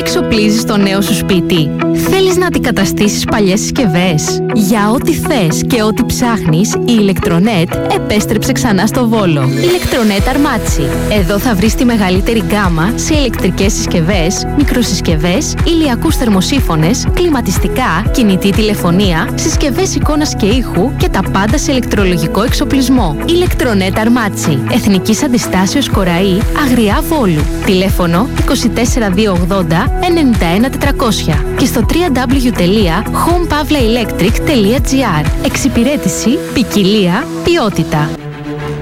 εξοπλίζεις το νέο σου σπίτι? Θέλεις να αντικαταστήσεις παλιές συσκευές? Για ό,τι θες και ό,τι ψάχνεις, η Ηλεκτρονέτ επέστρεψε ξανά στο Βόλο. Ηλεκτρονέτ Αρμάτσι. Εδώ θα βρεις τη μεγαλύτερη γκάμα σε ηλεκτρικές συσκευές, μικροσυσκευές, ηλιακούς θερμοσύφωνες, κλιματιστικά, κινητή τηλεφωνία, συσκευές εικόνας και ήχου και τα πάντα σε ηλεκτρολογικό εξοπλισμό. Ηλεκτρονέτ Αρμάτσι. Εθνικής Αντιστάσεως Κοραή, Αγριά Βόλου. Τηλέφωνο 24280 91400 και στο www.homepavlaelectric.gr. Εξυπηρέτηση, ποικιλία, ποιότητα.